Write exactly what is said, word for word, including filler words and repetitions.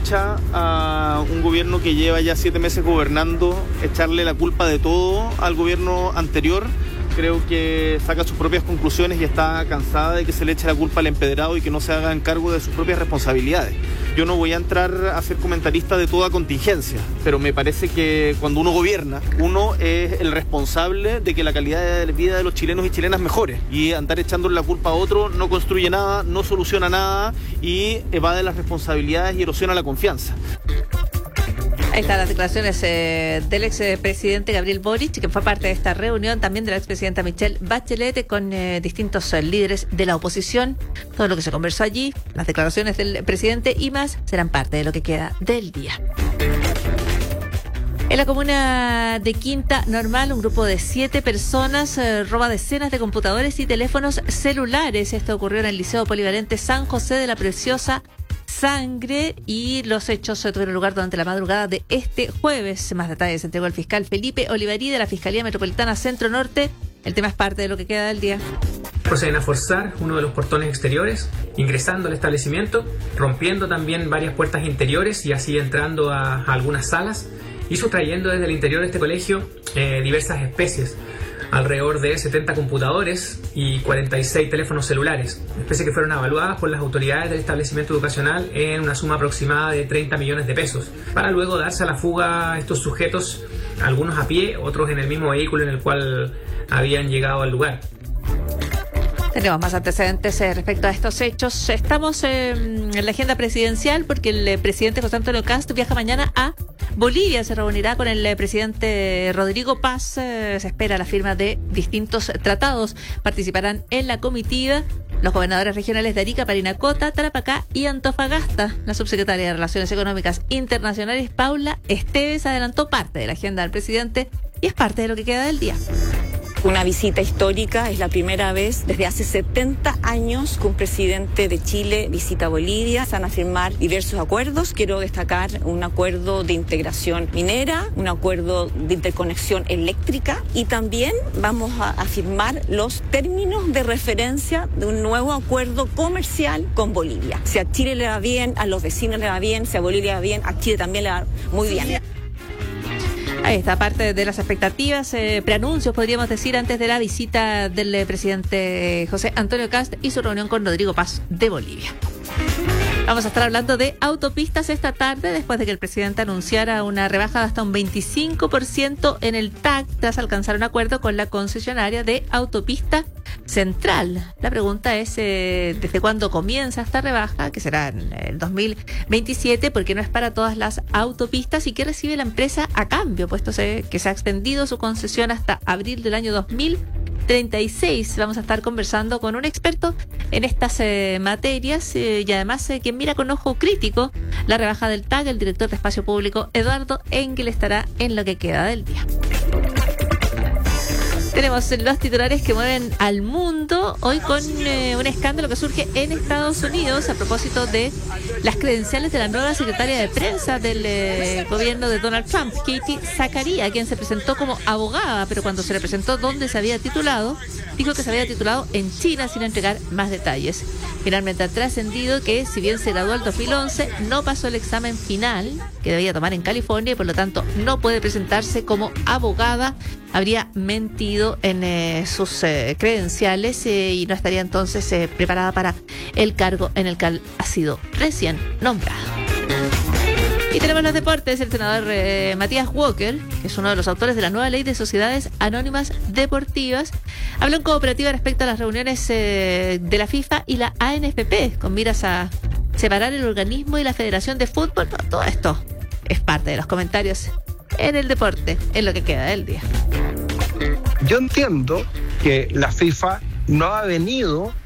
derecha a un gobierno que lleva ya siete meses gobernando echarle la culpa de todo al gobierno anterior. Creo que saca sus propias conclusiones y está cansada de que se le eche la culpa al empedrado y que no se hagan cargo de sus propias responsabilidades. Yo no voy a entrar a ser comentarista de toda contingencia, pero me parece que cuando uno gobierna, uno es el responsable de que la calidad de vida de los chilenos y chilenas mejore. Y andar echándole la culpa a otro no construye nada, no soluciona nada y evade las responsabilidades y erosiona la confianza. Ahí están las declaraciones eh, del expresidente Gabriel Boric, que fue parte de esta reunión, también de la expresidenta Michelle Bachelet, con eh, distintos eh, líderes de la oposición. Todo lo que se conversó allí, las declaraciones del presidente y más, serán parte de lo que queda del día. En la comuna de Quinta Normal, un grupo de siete personas eh, roba decenas de computadores y teléfonos celulares. Esto ocurrió en el Liceo Polivalente San José de la Preciosa Sangre, y los hechos tuvieron lugar durante la madrugada de este jueves. Más detalles se entregó el fiscal Felipe Olivarí de la Fiscalía Metropolitana Centro Norte. El tema es parte de lo que queda del día. Proceden a forzar uno de los portones exteriores, ingresando al establecimiento, rompiendo también varias puertas interiores y así entrando a, a algunas salas y sustrayendo desde el interior de este colegio eh, diversas especies. Alrededor de setenta computadores y cuarenta y seis teléfonos celulares, especies que fueron evaluadas por las autoridades del establecimiento educacional en una suma aproximada de treinta millones de pesos, para luego darse a la fuga a estos sujetos, algunos a pie, otros en el mismo vehículo en el cual habían llegado al lugar. Tenemos más antecedentes eh, respecto a estos hechos. Estamos eh, en la agenda presidencial porque el eh, presidente José Antonio Kast viaja mañana a Bolivia. Se reunirá con el eh, presidente Rodrigo Paz. Eh, se espera la firma de distintos tratados. Participarán en la comitiva los gobernadores regionales de Arica, Parinacota, Tarapacá y Antofagasta. La subsecretaria de Relaciones Económicas Internacionales, Paula Esteves, adelantó parte de la agenda del presidente y es parte de lo que queda del día. Una visita histórica, es la primera vez desde hace setenta años que un presidente de Chile visita Bolivia. Se van a firmar diversos acuerdos. Quiero destacar un acuerdo de integración minera, un acuerdo de interconexión eléctrica y también vamos a, a firmar los términos de referencia de un nuevo acuerdo comercial con Bolivia. Si a Chile le va bien, a los vecinos le va bien, si a Bolivia le va bien, a Chile también le va muy bien. Ahí está parte de las expectativas, eh, preanuncios, podríamos decir, antes de la visita del eh, presidente José Antonio Kast y su reunión con Rodrigo Paz de Bolivia. Vamos a estar hablando de autopistas esta tarde, después de que el presidente anunciara una rebaja de hasta un veinticinco por ciento en el T A C tras alcanzar un acuerdo con la concesionaria de Autopista Central. La pregunta es eh, ¿desde cuándo comienza esta rebaja? Que será en el dos mil veintisiete, porque no es para todas las autopistas, y qué recibe la empresa a cambio, puesto que se ha extendido su concesión hasta abril del año dos mil treinta y seis. Vamos a estar conversando con un experto en estas eh, materias eh, y además eh, quien mira con ojo crítico la rebaja del T A C, el director de Espacio Público Eduardo Engel, estará en lo que queda del día. Tenemos los titulares que mueven al mundo hoy con eh, un escándalo que surge en Estados Unidos a propósito de las credenciales de la nueva secretaria de prensa del eh, gobierno de Donald Trump, Katie Zakaria, quien se presentó como abogada, pero cuando se le presentó dónde se había titulado, dijo que se había titulado en China sin entregar más detalles. Finalmente ha trascendido que, si bien se graduó en dos mil once, no pasó el examen final que debía tomar en California y por lo tanto no puede presentarse como abogada. Habría mentido en eh, sus eh, credenciales eh, y no estaría entonces eh, preparada para el cargo en el que ha sido recién nombrada. Y tenemos los deportes. El senador eh, Matías Walker, que es uno de los autores de la nueva ley de sociedades anónimas deportivas, habló en cooperativa respecto a las reuniones eh, de la FIFA y la A N F P, con miras a separar el organismo y la Federación de Fútbol. No, todo esto es parte de los comentarios en el deporte, en lo que queda del día. Yo entiendo que la FIFA no ha venido